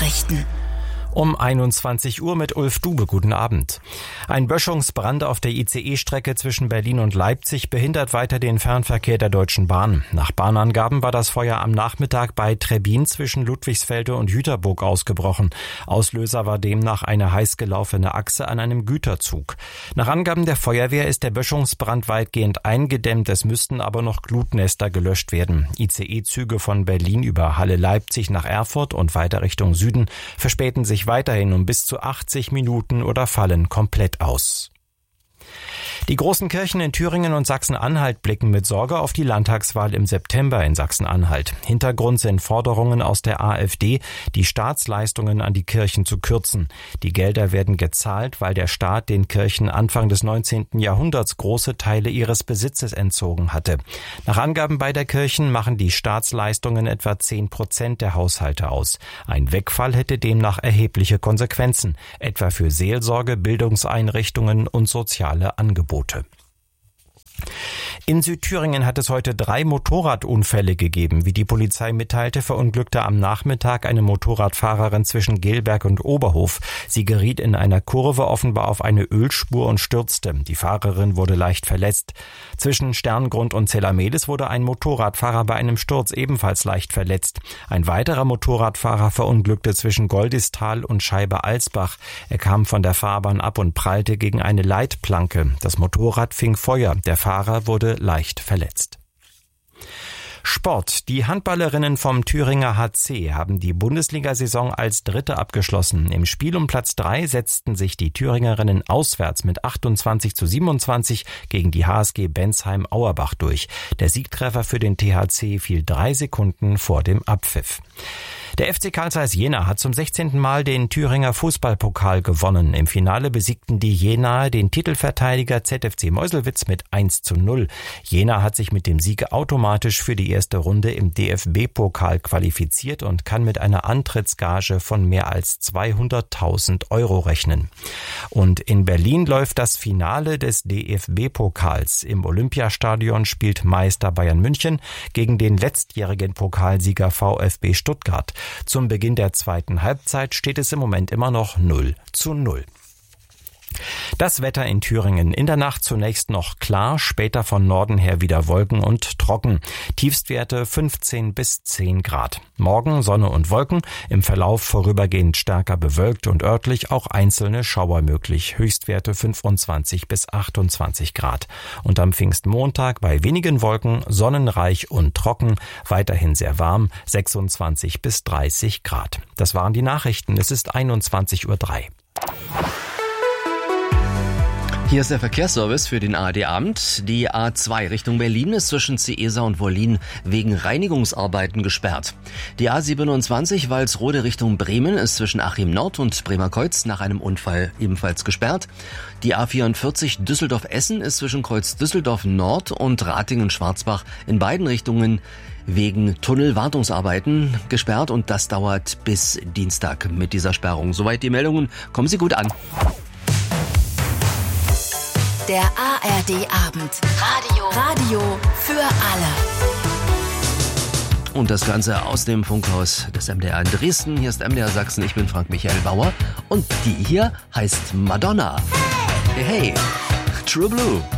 Nachrichten. Um 21 Uhr mit Ulf Dube. Guten Abend. Ein Böschungsbrand auf der ICE-Strecke zwischen Berlin und Leipzig behindert weiter den Fernverkehr der Deutschen Bahn. Nach Bahnangaben war das Feuer am Nachmittag bei Trebbin zwischen Ludwigsfelde und Jüterburg ausgebrochen. Auslöser war demnach eine heiß gelaufene Achse an einem Güterzug. Nach Angaben der Feuerwehr ist der Böschungsbrand weitgehend eingedämmt, es müssten aber noch Glutnester gelöscht werden. ICE-Züge von Berlin über Halle-Leipzig nach Erfurt und weiter Richtung Süden verspäten sich weiterhin um bis zu 80 Minuten oder fallen komplett aus. Die großen Kirchen in Thüringen und Sachsen-Anhalt blicken mit Sorge auf die Landtagswahl im September in Sachsen-Anhalt. Hintergrund sind Forderungen aus der AfD, die Staatsleistungen an die Kirchen zu kürzen. Die Gelder werden gezahlt, weil der Staat den Kirchen Anfang des 19. Jahrhunderts große Teile ihres Besitzes entzogen hatte. Nach Angaben beider Kirchen machen die Staatsleistungen etwa 10% der Haushalte aus. Ein Wegfall hätte demnach erhebliche Konsequenzen, etwa für Seelsorge, Bildungseinrichtungen und soziale Angebote. In Südthüringen hat es heute 3 Motorradunfälle gegeben. Wie die Polizei mitteilte, verunglückte am Nachmittag eine Motorradfahrerin zwischen Gelberg und Oberhof. Sie geriet in einer Kurve offenbar auf eine Ölspur und stürzte. Die Fahrerin wurde leicht verletzt. Zwischen Sterngrund und Zellamedes wurde ein Motorradfahrer bei einem Sturz ebenfalls leicht verletzt. Ein weiterer Motorradfahrer verunglückte zwischen Goldistal und Scheibe-Alsbach. Er kam von der Fahrbahn ab und prallte gegen eine Leitplanke. Das Motorrad fing Feuer. Der Fahrer wurde leicht verletzt. Sport. Die Handballerinnen vom Thüringer HC haben die Bundesliga-Saison als Dritte abgeschlossen. Im Spiel um Platz 3 setzten sich die Thüringerinnen auswärts mit 28:27 gegen die HSG Bensheim-Auerbach durch. Der Siegtreffer für den THC fiel 3 Sekunden vor dem Abpfiff. Der FC Carl Zeiss Jena hat zum 16. Mal den Thüringer Fußballpokal gewonnen. Im Finale besiegten die Jenaer den Titelverteidiger ZFC Meuselwitz mit 1:0. Jena hat sich mit dem Sieg automatisch für die erste Runde im DFB-Pokal qualifiziert und kann mit einer Antrittsgage von mehr als 200.000 € rechnen. Und in Berlin läuft das Finale des DFB-Pokals. Im Olympiastadion spielt Meister Bayern München gegen den letztjährigen Pokalsieger VfB Stuttgart. Zum Beginn der zweiten Halbzeit steht es im Moment immer noch 0:0. Das Wetter in Thüringen. In der Nacht zunächst noch klar, später von Norden her wieder Wolken und trocken. Tiefstwerte 15 bis 10 Grad. Morgen Sonne und Wolken, im Verlauf vorübergehend stärker bewölkt und örtlich auch einzelne Schauer möglich. Höchstwerte 25 bis 28 Grad. Und am Pfingstmontag bei wenigen Wolken, sonnenreich und trocken, weiterhin sehr warm, 26 bis 30 Grad. Das waren die Nachrichten. Es ist 21:03 Uhr. Hier ist der Verkehrsservice für den ARD-Abend. Die A2 Richtung Berlin ist zwischen Ciesa und Wollin wegen Reinigungsarbeiten gesperrt. Die A27 Walsrode Richtung Bremen ist zwischen Achim Nord und Bremerkreuz nach einem Unfall ebenfalls gesperrt. Die A44 Düsseldorf-Essen ist zwischen Kreuz Düsseldorf Nord und Ratingen-Schwarzbach in beiden Richtungen wegen Tunnelwartungsarbeiten gesperrt und das dauert bis Dienstag mit dieser Sperrung. Soweit die Meldungen. Kommen Sie gut an. Der ARD-Abend. Radio für alle. Und das Ganze aus dem Funkhaus des MDR in Dresden. Hier ist MDR Sachsen. Ich bin Frank Michael Bauer. Und die hier heißt Madonna. Hey, hey. True Blue.